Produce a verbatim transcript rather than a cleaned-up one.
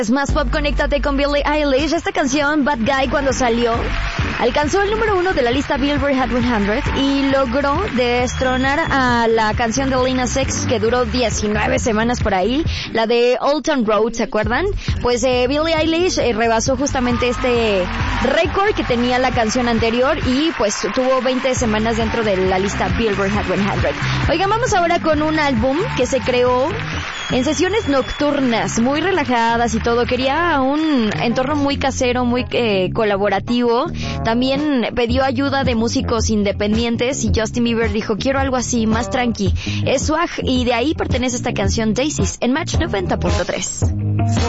Es más pop, conéctate con Billie Eilish. Esta canción, Bad Guy, cuando salió, alcanzó el número uno de la lista Billboard Hot cien y logró destronar a la canción de Lil Nas X que duró diecinueve semanas por ahí, la de Old Town Road, ¿se acuerdan? Pues eh, Billie Eilish eh, rebasó justamente este récord que tenía la canción anterior y pues tuvo veinte semanas dentro de la lista Billboard Hot cien. Oigan, vamos ahora con un álbum que se creó en sesiones nocturnas, muy relajadas y todo. Quería un entorno muy casero, muy eh, colaborativo. También pidió ayuda de músicos independientes y Justin Bieber dijo, quiero algo así, más tranqui. Es swag y de ahí pertenece esta canción Daisies en Match noventa punto tres.